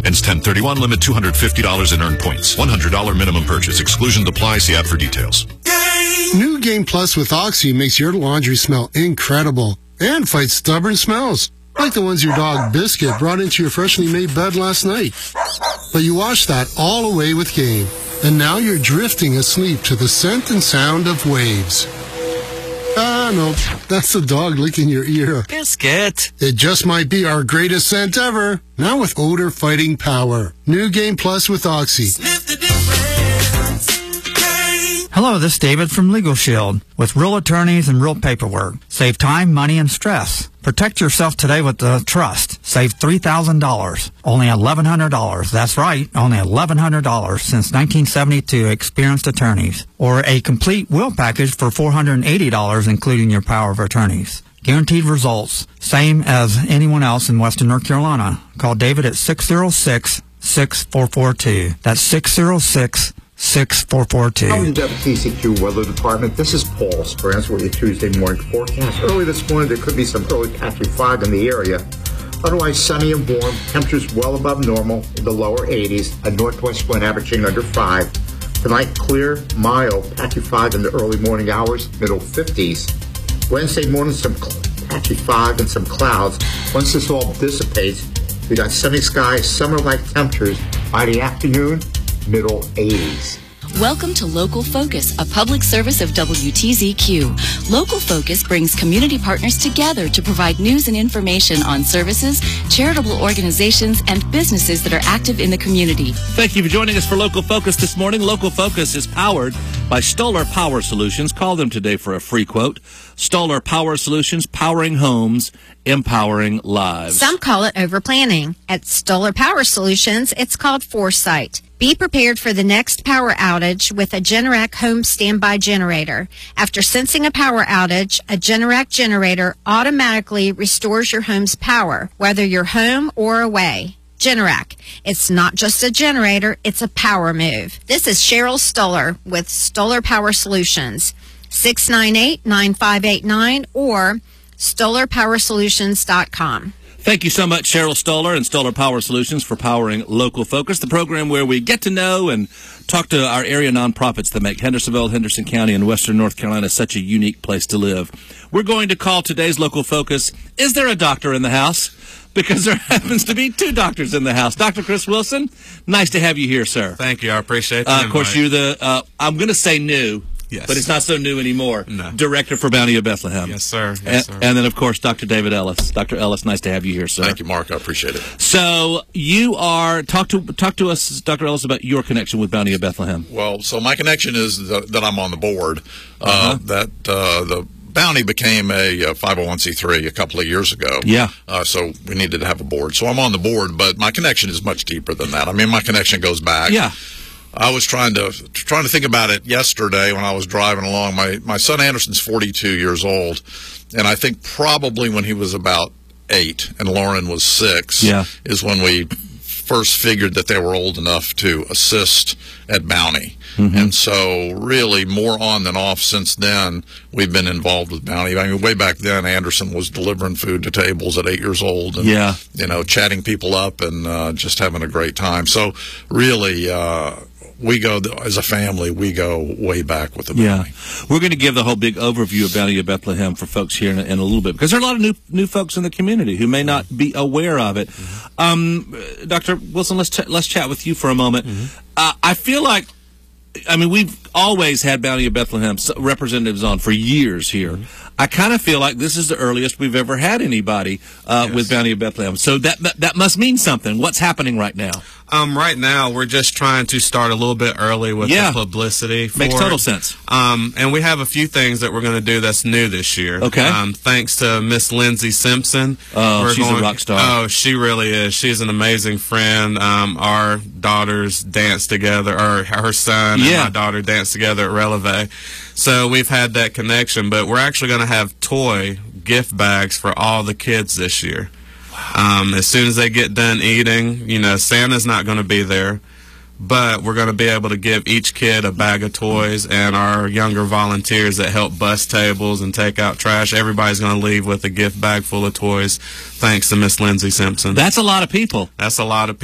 Ends 10/31. Limit $250 in earned points. $100 minimum purchase. Exclusions apply. See ad for details. New Game Plus with Oxy makes your laundry smell incredible and fights stubborn smells, like the ones your dog Biscuit brought into your freshly made bed last night. But you washed that all away with Game, and now you're drifting asleep to the scent and sound of waves. Ah, no, that's the dog licking your ear. Biscuit. It just might be our greatest scent ever, now with odor-fighting power. New Game Plus with Oxy. Sniff the difference. Game. Hello, this is David from Legal Shield. With real attorneys and real paperwork. Save time, money, and stress. Protect yourself today with the trust. Save $3,000. Only $1,100. That's right, only $1,100 since 1972 experienced attorneys. Or a complete will package for $480, including your power of attorneys. Guaranteed results. Same as anyone else in Western North Carolina. Call David at 606-6442. That's 606-6442. Welcome to WTCQ Weather Department. This is Paul Sprance with your Tuesday morning forecast. Early this morning, there could be some early patchy fog in the area. Otherwise, sunny and warm. Temperatures well above normal in the lower 80s. A northwest wind averaging under 5. Tonight, clear, mild, patchy fog in the early morning hours, middle 50s. Wednesday morning, some patchy fog and some clouds. Once this all dissipates, we got sunny skies, summer-like temperatures. By the afternoon, middle 80s. Welcome to Local Focus, a public service of WTZQ. Local Focus brings community partners together to provide news and information on services, charitable organizations, and businesses that are active in the community. Thank you for joining us for Local Focus this morning. Local Focus is powered by Stoller Power Solutions. Call them today for a free quote. Stoller Power Solutions, powering homes, empowering lives. Some call it overplanning. At Stoller Power Solutions, it's called foresight. Be prepared for the next power outage with a Generac home standby generator. After sensing a power outage, a Generac generator automatically restores your home's power, whether you're home or away. Generac. It's not just a generator, it's a power move. This is Cheryl Stoller with Stoller Power Solutions. 698-9589 or StollerPowerSolutions.com. Thank you so much, Cheryl Stoller and Stoller Power Solutions, for powering Local Focus, the program where we get to know and talk to our area nonprofits that make Hendersonville, Henderson County, and Western North Carolina such a unique place to live. We're going to call today's Local Focus, Is There a Doctor in the House? Because there happens to be two doctors in the house. Dr. Chris Wilson, nice to have you here, sir. Thank you. I appreciate the invite. Of course, you're the, I'm going to say new. Yes. But it's not so new anymore. No. Director for Bounty of Bethlehem. Yes, sir. Yes, sir. And then, of course, Dr. David Ellis. Dr. Ellis, nice to have you here, sir. Thank you, Mark. I appreciate it. So you are talk to us, Dr. Ellis, about your connection with Bounty of Bethlehem. Well, so my connection is that I'm on the board. The Bounty became a 501c3 a couple of years ago. Yeah. So we needed to have a board. So I'm on the board, but my connection is much deeper than that. I mean, my connection goes back. Yeah. I was trying to think about it yesterday when I was driving along. My son Anderson's 42 years old, and I think probably when he was about 8 and Lauren was 6 is when we first figured that they were old enough to assist at Bounty. Mm-hmm. And so really more on than off since then we've been involved with Bounty. I mean, way back then Anderson was delivering food to tables at 8 years old and, chatting people up and just having a great time. So really, we go, as a family, we go way back with the Bounty. Yeah. We're going to give the whole big overview of Bounty of Bethlehem for folks here in a little bit, because there are a lot of new folks in the community who may not be aware of it. Dr. Wilson, let's chat with you for a moment. I feel like, I mean, we've always had Bounty of Bethlehem representatives on for years here. I kind of feel like this is the earliest we've ever had anybody with Bounty of Bethlehem. So that must mean something. What's happening right now? Right now, we're just trying to start a little bit early with the publicity. Makes total sense. And we have a few things that we're going to do that's new this year. Okay. Thanks to Miss Lindsay Simpson. Oh, she's a rock star. Oh, she really is. She's an amazing friend. Our daughters dance together, or her son and my daughter dance together at Releve. So we've had that connection, but we're actually going to have toy gift bags for all the kids this year. As soon as they get done eating, Santa's not going to be there, but we're going to be able to give each kid a bag of toys, and our younger volunteers that help bus tables and take out trash, everybody's going to leave with a gift bag full of toys, thanks to Miss Lindsay Simpson. That's a lot of people. That's a lot of people.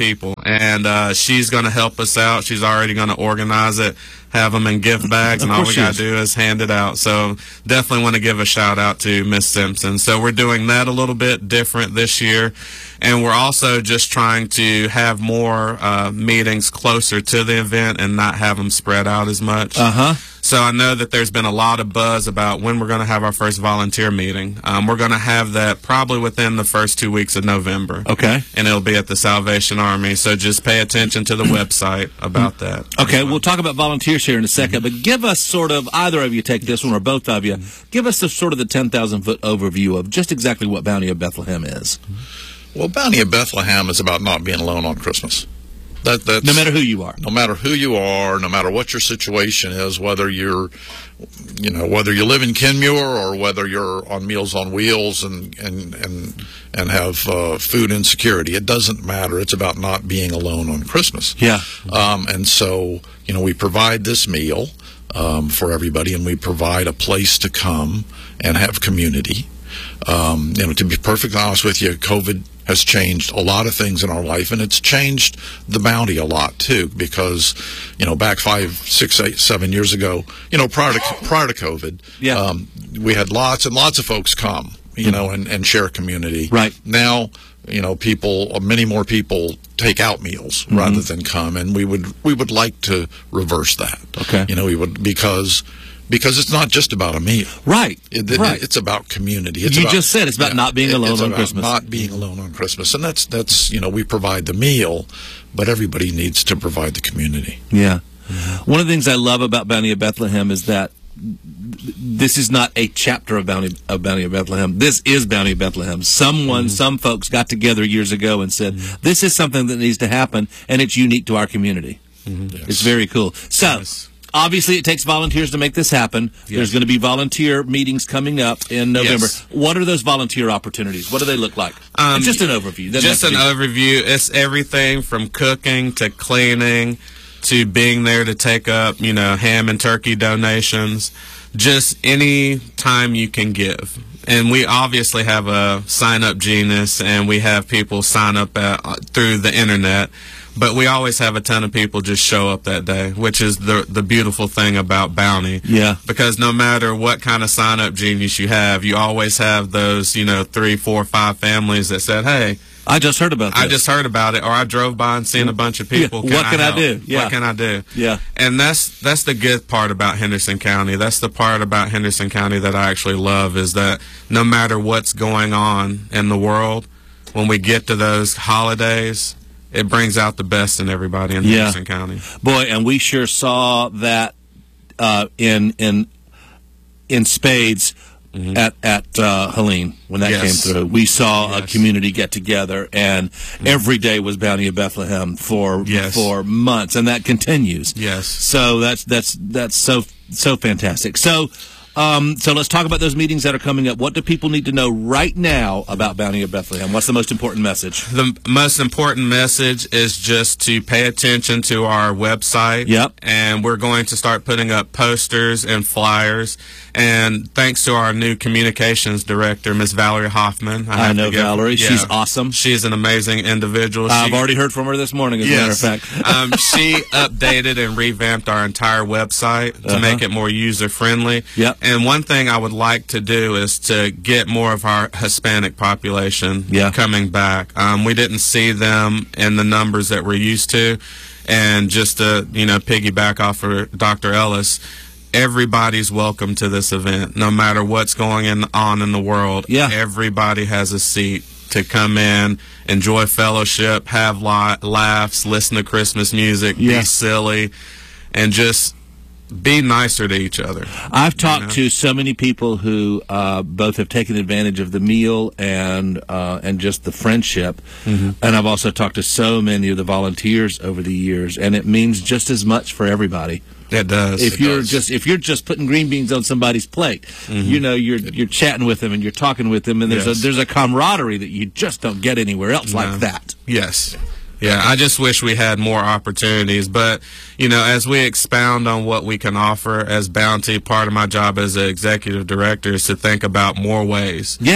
and she's going to help us out. She's already going to organize it, have them in gift bags, and all we got to do is hand it out. So definitely want to give a shout out to Miss Simpson. So we're doing that a little bit different this year, and we're also just trying to have more meetings closer to the event and not have them spread out as much. So I know that there's been a lot of buzz about when we're going to have our first volunteer meeting. We're going to have that probably within the first 2 weeks of November. Okay. And it'll be at the Salvation Army. So just pay attention to the website about that. Okay, we'll talk about volunteers here in a second, but give us sort of, either of you take this one or both of you, give us the 10,000-foot overview of just exactly what Bounty of Bethlehem is. Well, Bounty of Bethlehem is about not being alone on Christmas. That's, no matter who you are. No matter who you are, no matter what your situation is, whether you live in Kenmure or whether you're on Meals on Wheels and have food insecurity, it doesn't matter. It's about not being alone on Christmas. Yeah. And so, we provide this meal for everybody, and we provide a place to come and have community. To be perfectly honest with you, COVID has changed a lot of things in our life, and it's changed the bounty a lot too, because back 5, 6, 8, 7 years ago, prior to COVID, we had lots and lots of folks come, and share community. Right now, many more people take out meals rather than come, and we would like to reverse that. Okay, we would because it's not just about a meal. Right. It's about community. Just said it's about not being alone on Christmas. Not being alone on Christmas. And that's we provide the meal, but everybody needs to provide the community. Yeah. One of the things I love about Bounty of Bethlehem is that this is not a chapter of Bounty of Bethlehem. This is Bounty of Bethlehem. Some folks got together years ago and said, this is something that needs to happen, and it's unique to our community. Yes. It's very cool. So, obviously, it takes volunteers to make this happen. Yes. There's going to be volunteer meetings coming up in November. Yes. What are those volunteer opportunities? What do they look like? Just an overview. Overview. It's everything from cooking to cleaning to being there to take up, ham and turkey donations. Just any time you can give. And we obviously have a sign-up genius, and we have people sign up through the internet. But we always have a ton of people just show up that day, which is the beautiful thing about Bounty. Yeah. Because no matter what kind of sign-up genius you have, you always have those, 3, 4, 5 families that said, hey, I just heard about this. I just heard about it, or I drove by and seen a bunch of people. Yeah. What can I do? Yeah. What can I do? Yeah. And that's the good part about Henderson County. That's the part about Henderson County that I actually love, is that no matter what's going on in the world, when we get to those holidays, it brings out the best in everybody in Henderson County. Boy, and we sure saw that in spades at Helene when that came through. We saw a community get together, and every day was Bounty of Bethlehem for months, and that continues. Yes. So that's so fantastic. So let's talk about those meetings that are coming up. What do people need to know right now about Bounty of Bethlehem? What's the most important message? The most important message is just to pay attention to our website. Yep. And we're going to start putting up posters and flyers. And thanks to our new communications director, Miss Valerie Hoffman. I know Valerie. She's awesome. She's an amazing individual. I've already heard from her this morning, as a matter of fact. She updated and revamped our entire website to make it more user-friendly. Yep. And one thing I would like to do is to get more of our Hispanic population coming back. We didn't see them in the numbers that we're used to. And just to, piggyback off of Dr. Ellis, everybody's welcome to this event, no matter what's going on in the world. Yeah. Everybody has a seat to come in, enjoy fellowship, have laughs, listen to Christmas music, be silly, and just be nicer to each other. I've talked to so many people who both have taken advantage of the meal and just the friendship, and I've also talked to so many of the volunteers over the years, and it means just as much for everybody. It does. If you're just putting green beans on somebody's plate, you're chatting with them and you're talking with them, and there's a camaraderie that you just don't get anywhere else like that. Yes. Yeah, I just wish we had more opportunities. But, as we expound on what we can offer as Bounty, part of my job as an executive director is to think about more ways. Yeah.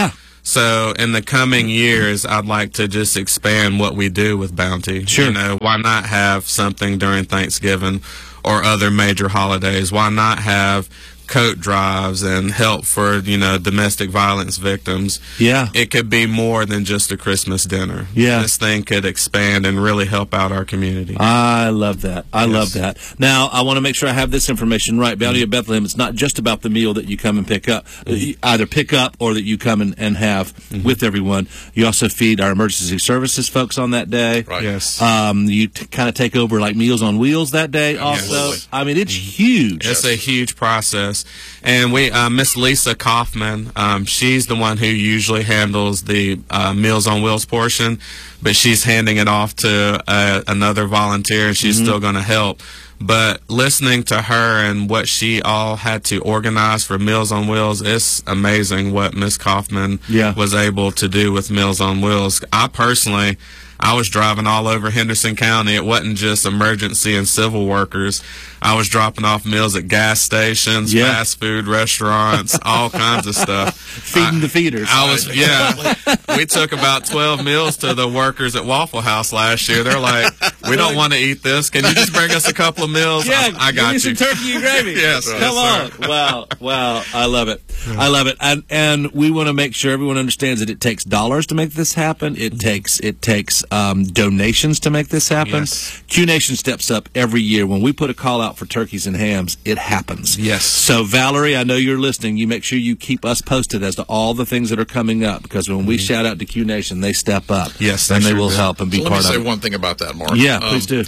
So in the coming years, I'd like to just expand what we do with Bounty. Sure. You know, why not have something during Thanksgiving or other major holidays? Why not have coat drives and help for, you know, domestic violence victims? Yeah. It could be more than just a Christmas dinner. Yeah. This thing could expand and really help out our community. I love that. I love that. Now, I want to make sure I have this information right. Bounty of Bethlehem, it's not just about the meal that you come and pick up, either pick up or that you come and have with everyone. You also feed our emergency services folks on that day. Right. Yes. You kind of take over like Meals on Wheels that day also. Absolutely. I mean, it's huge. It's a huge process. And we, Miss Lisa Kaufman, she's the one who usually handles the Meals on Wheels portion, but she's handing it off to another volunteer, and she's still going to help. But listening to her and what she all had to organize for Meals on Wheels, it's amazing what Miss Kaufman was able to do with Meals on Wheels. I was driving all over Henderson County. It wasn't just emergency and civil workers. I was dropping off meals at gas stations, fast food restaurants, all kinds of stuff. Feeding the feeders. We took about 12 meals to the workers at Waffle House last year. They're like, we don't want to eat this. Can you just bring us a couple of meals? Yeah, I got give me you. some turkey and gravy. Yes, Come on. Wow. I love it. I love it. And we want to make sure everyone understands that it takes dollars to make this happen. It takes donations to make this happen. Yes. Q Nation steps up every year. When we put a call out for turkeys and hams, it happens. Yes. So, Valerie, I know you're listening. You make sure you keep us posted as to all the things that are coming up, because when we shout out to Q Nation, they step up. Yes, and they sure will do. help and be So part let me of say it. one thing about that, Mark. Yeah, please do.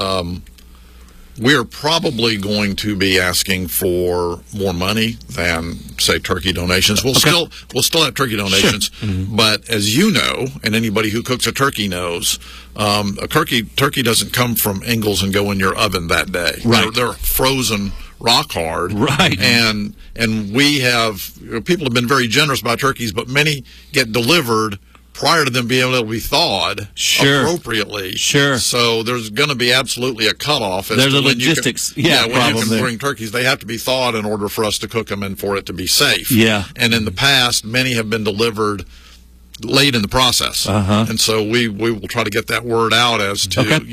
We're probably going to be asking for more money than, say, turkey donations. We'll still have turkey donations, but as you know, and anybody who cooks a turkey knows, a turkey doesn't come from Ingalls and go in your oven that day. Right. They're frozen rock hard. Right. And we have, people have been very generous about turkeys, but many get delivered prior to them being able to be thawed appropriately. Sure. So there's going to be absolutely a cutoff. There's a logistics when you problem can there. bring turkeys, they have to be thawed in order for us to cook them and for it to be safe. Yeah. And in the past, many have been delivered late in the process. And so we will try to get that word out as to,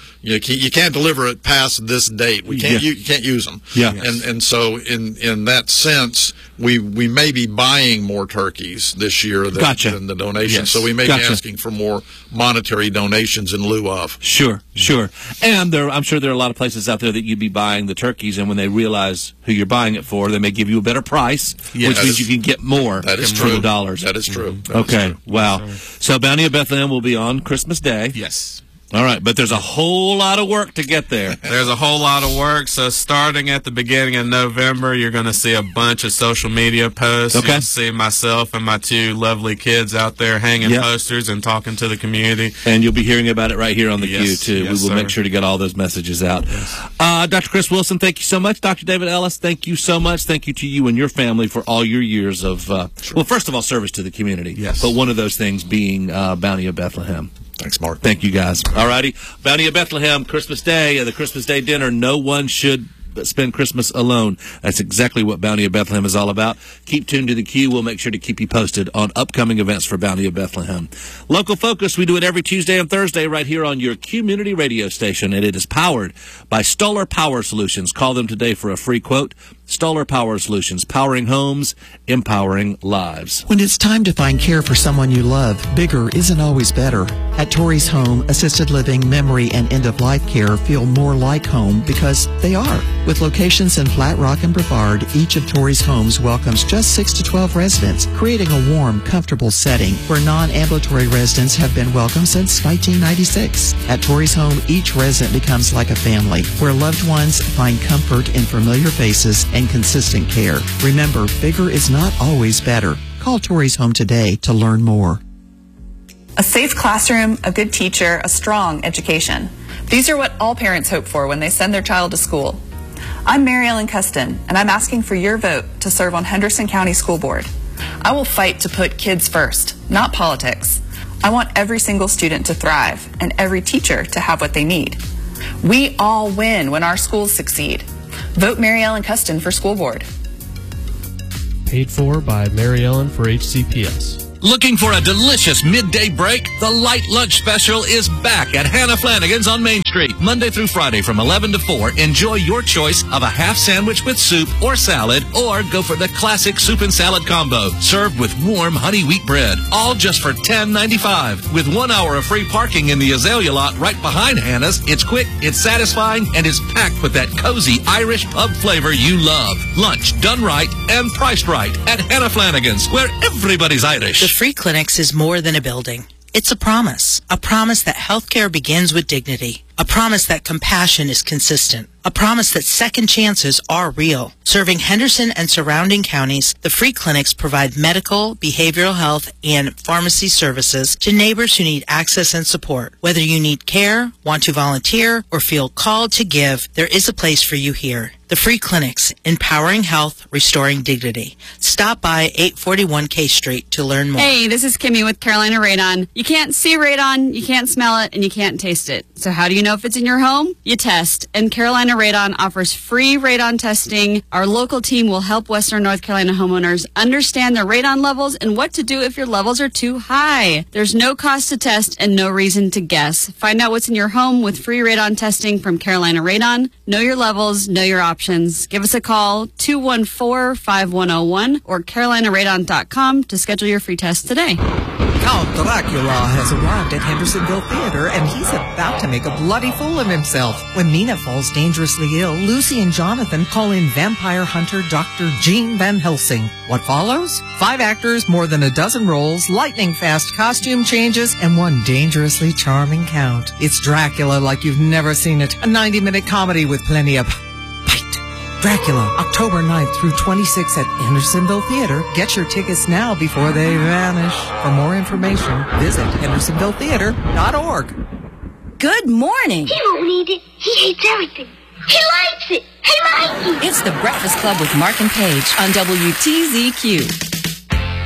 you can't deliver it past this date. We can't you can't use them. Yeah. And so in that sense, we may be buying more turkeys this year than the donations. Yes. So we may be asking for more monetary donations in lieu of. Sure. And I'm sure there are a lot of places out there that you'd be buying the turkeys, and when they realize who you're buying it for, they may give you a better price, which means you can get more That is for true. the dollars. That is true. That is Okay. true. Wow. So Bounty of Bethlehem will be on Christmas Day. Yes. All right, but there's a whole lot of work to get there. There's a whole lot of work. So starting at the beginning of November, you're going to see a bunch of social media posts. Okay. You'll see myself and my two lovely kids out there hanging posters and talking to the community. And you'll be hearing about it right here on the Q, Yes. too. Yes, we will sir. make sure to get all those messages out. Dr. Chris Wilson, thank you so much. Dr. David Ellis, thank you so much. Thank you to you and your family for all your years of, well, first of all, service to the community. Yes. But one of those things being Bounty of Bethlehem. Thanks, Mark. Thank you, guys. All righty. Bounty of Bethlehem, Christmas Day, the Christmas Day dinner. No one should spend Christmas alone. That's exactly what Bounty of Bethlehem is all about. Keep tuned to the Q. We'll make sure to keep you posted on upcoming events for Bounty of Bethlehem. Local Focus, we do it every Tuesday and Thursday right here on your community radio station, and it is powered by Stoller Power Solutions. Call them today for a free quote. Stoller Power Solutions, powering homes, empowering lives. When it's time to find care for someone you love, bigger isn't always better. At Torrey's Home, assisted living, memory, and end-of-life care feel more like home because they are. With locations in Flat Rock and Brevard, each of Torrey's homes welcomes just 6 to 12 residents, creating a warm, comfortable setting where non-ambulatory residents have been welcome since 1996. At Torrey's Home, each resident becomes like a family, where loved ones find comfort in familiar faces and consistent care. Remember, bigger is not always better. Call Torrey's Home today to learn more. A safe classroom, a good teacher, a strong education. These are what all parents hope for when they send their child to school. I'm Mary Ellen Custon, and I'm asking for your vote to serve on Henderson County School Board. I will fight to put kids first, not politics. I want every single student to thrive and every teacher to have what they need. We all win when our schools succeed. Vote Mary Ellen Custon for school board. Paid for by Mary Ellen for HCPS. Looking for a delicious midday break? The Light Lunch Special is back at Hannah Flanagan's on Main Street, Monday through Friday from 11 to 4. Enjoy your choice of a half sandwich with soup or salad, or go for the classic soup and salad combo, served with warm honey wheat bread, all just for $10.95. With 1 hour of free parking in the Azalea lot right behind Hannah's, it's quick, it's satisfying, and it's packed with that cozy Irish pub flavor you love. Lunch done right and priced right at Hannah Flanagan's, where everybody's Irish. The Free Clinics is more than a building. It's a promise that healthcare begins with dignity, a promise that compassion is consistent, a promise that second chances are real. Serving Henderson and surrounding counties, the Free Clinics provide medical, behavioral health, and pharmacy services to neighbors who need access and support. Whether you need care, want to volunteer, or feel called to give, there is a place for you here. The Free Clinics, empowering health, restoring dignity. Stop by 841 K Street to learn more. Hey, this is Kimmy with Carolina Radon. You can't see radon, you can't smell it, and you can't taste it. So how do you know if it's in your home? You test. And Carolina Radon offers free radon testing. Our local team will help Western North Carolina homeowners understand their radon levels and what to do if your levels are too high. There's no cost to test and no reason to guess. Find out what's in your home with free radon testing from Carolina Radon. Know your levels, know your options. Give us a call, 214-5101 or carolinaradon.com to schedule your free test today. Count Dracula has arrived at Hendersonville Theater, and he's about to make a bloody fool of himself. When Mina falls dangerously ill, Lucy and Jonathan call in vampire hunter Dr. Gene Van Helsing. What follows? 5 actors, more than a dozen roles, lightning-fast costume changes, and one dangerously charming count. It's Dracula like you've never seen it. A 90-minute comedy with plenty of Dracula, October 9th through 26th at Hendersonville Theater. Get your tickets now before they vanish. For more information, visit hendersonvilletheater.org. Good morning. He won't need it. He hates everything. He likes it. He likes it. It's the Breakfast Club with Mark and Paige on WTZQ.